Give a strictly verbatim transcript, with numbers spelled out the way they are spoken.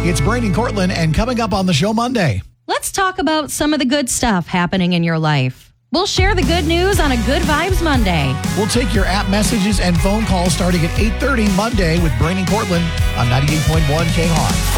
It's Braden Cortland, and coming up on the show Monday. Let's talk about some of the good stuff happening in your life. We'll share the good news on a Good Vibes Monday. We'll take your app messages and phone calls starting at eight thirty Monday with Braden Cortland on ninety-eight point one K H A R.